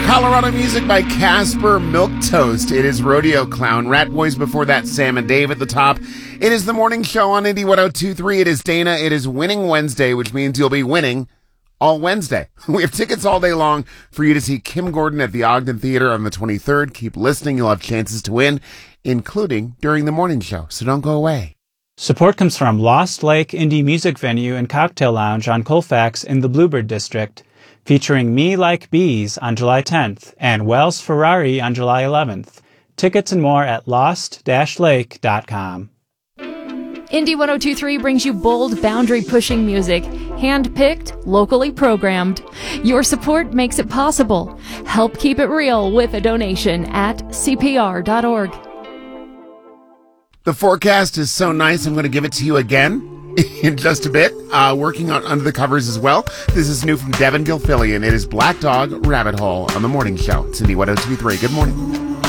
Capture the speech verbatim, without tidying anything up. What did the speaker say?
Colorado music by Casper Milk Toast. It is Rodeo Clown. Rat Boys before that, Sam and Dave at the top. It is the morning show on Indie one oh two point three. It is Dana. It is Winning Wednesday, which means you'll be winning all Wednesday. We have tickets all day long for you to see Kim Gordon at the Ogden Theater on the twenty-third. Keep listening. You'll have chances to win, including during the morning show. So don't go away. Support comes from Lost Lake Indie Music Venue and Cocktail Lounge on Colfax in the Bluebird District, featuring Me Like Bees on July tenth and Wells Ferrari on July eleventh. Tickets and more at lost dash lake dot com. Indie one oh two point three brings you bold, boundary-pushing music, hand-picked, locally programmed. Your support makes it possible. Help keep it real with a donation at c p r dot org. The forecast is so nice, I'm going to give it to you again in just a bit. Uh, working on Under the Covers as well. This is new from Devin Gilfillian. It is Black Dog Rabbit Hole on the morning show. It's Indie one oh two point three. Good morning.